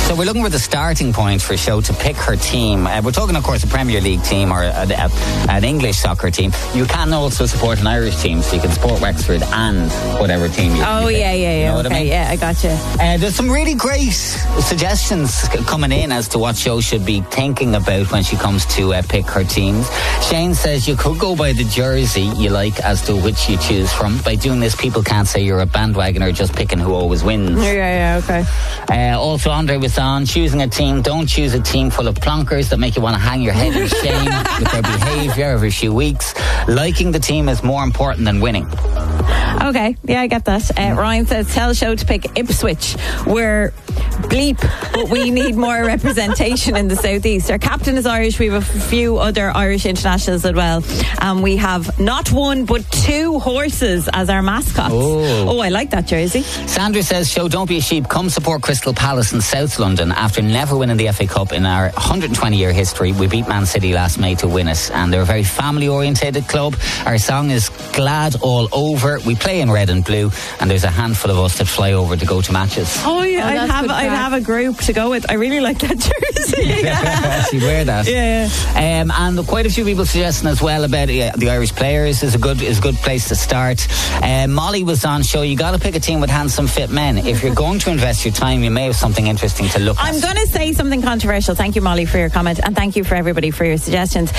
So we're looking for the starting point for a show to pick her team. We're talking, of course, a Premier League team or an English soccer team. You can also support an Irish team, so you can support Wexford and whatever team you Oh, yeah. You know what I mean? Yeah, I gotcha. There's some really great suggestions coming in as to what show should be thinking about when she comes to pick her teams. Shane says you could go by the jersey you like as to which you choose from. By doing this, people can't say you're a bandwagoner just picking who always wins. Yeah, okay. Also, Andre was on choosing a team. Don't choose a team full of plonkers that make you want to hang your head in shame with their behaviour every few weeks. Liking the team is more important than winning. Okay, yeah, I get that. Ryan says, tell show to pick Ipswich. We're bleep, but we need more representation in the southeast. Our captain is Irish. We have a few other Irish internationals as well. And we have not one, but two horses as our mascots. Oh, I like that jersey. Sandra says, show don't be a sheep. Come support Crystal Palace in South London. After never winning the FA Cup in our 120-year history, we beat Man City last May to win it. And they're a very family-orientated club. Our song is Glad All Over. We play in red and blue, and there's a handful of us that fly over to go to matches. Oh yeah, I'd have a group to go with. I really like that jersey. Actually wear that. Yeah. And quite a few people suggesting as well about the Irish players is a good place to start. Molly was on show. You got to pick a team with handsome, fit men. If you're going to invest your time, you may have something interesting to look at. I'm going to say something controversial. Thank you, Molly, for your comment, and thank you for everybody for your suggestions.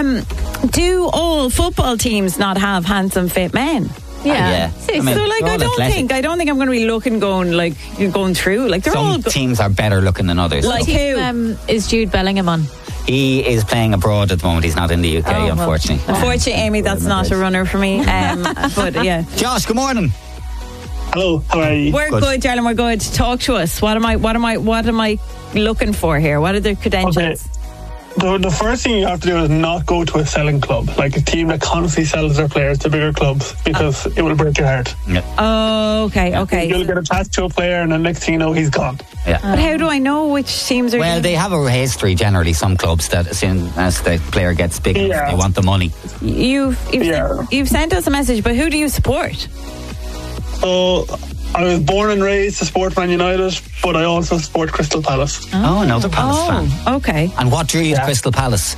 Do all football teams not have handsome, fit men? Yeah. So I don't think I'm going to be going through. Like they're some teams are better looking than others. Like who? Is Jude Bellingham on? He is playing abroad at the moment. He's not in the UK, unfortunately. Unfortunately, Amy, that's not a runner for me. But yeah. Josh, good morning. Hello, how are you? We're good, darling. We're good. Talk to us. What am I looking for here? What are the credentials? Okay. The first thing you have to do is not go to a selling club, like a team that constantly sells their players to bigger clubs, because it will break your heart. Yeah. Oh, okay. You'll get attached to a player, and the next thing you know, he's gone. Yeah. But how do I know which teams are? Well, they have a history generally. Some clubs that as soon as the player gets big, they want the money. You've sent us a message, but who do you support? So I was born and raised to support Man United, but I also support Crystal Palace. Oh, another Palace fan. Okay. And what drew you to Crystal Palace?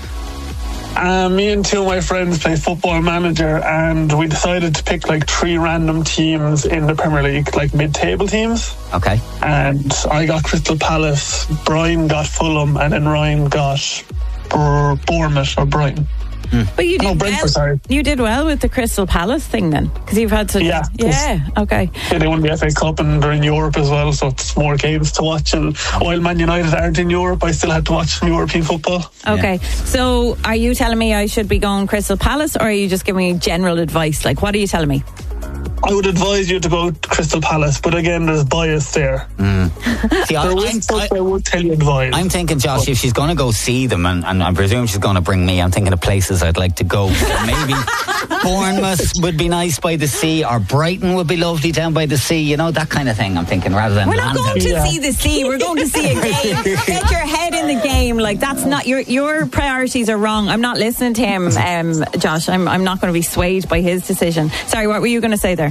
Me and two of my friends play Football Manager, and we decided to pick like 3 random teams in the Premier League, like mid-table teams. Okay. And I got Crystal Palace, Brian got Fulham, and then Ryan got Bournemouth or Brighton. But you did Brentford, sorry. You did well with the Crystal Palace thing then, because you've had such. Yeah. Okay. Yeah, they won the FA Cup and they're in Europe as well, so it's more games to watch. And while Man United aren't in Europe, I still had to watch some European football. Okay, so are you telling me I should be going Crystal Palace, or are you just giving me general advice? Like, what are you telling me? I would advise you to go to Crystal Palace, but again, there's bias there. See, I would tell you advice. I'm thinking, Josh, if she's going to go see them, and I presume she's going to bring me, I'm thinking of places I'd like to go. So maybe Bournemouth would be nice by the sea, or Brighton would be lovely down by the sea, you know, that kind of thing I'm thinking, rather than we're not going to see the sea, we're going to see a game. Get your head in the game. Like, that's not your priorities are wrong. I'm not listening to him, Josh. I'm not going to be swayed by his decision. Sorry, what were you going to say there?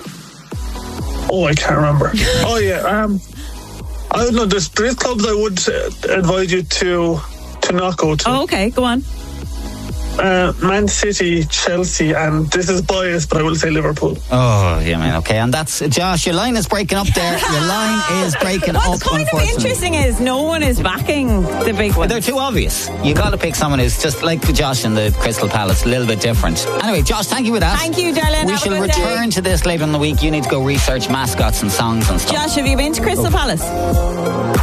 Oh, I can't remember. Oh yeah, I don't know. There's clubs I would advise you to not go to. Oh, okay, go on. Man City, Chelsea, and this is biased, but I will say Liverpool. Oh, yeah, man. Okay, and that's Josh. Your line is breaking up there. Your line is breaking up. What's kind of interesting is no one is backing the big ones. They're too obvious. You got to pick someone who's just like Josh in the Crystal Palace, a little bit different. Anyway, Josh, thank you for that. Thank you, darling. We shall return to this later in the week. You need to go research mascots and songs and stuff. Josh, have you been to Crystal Palace?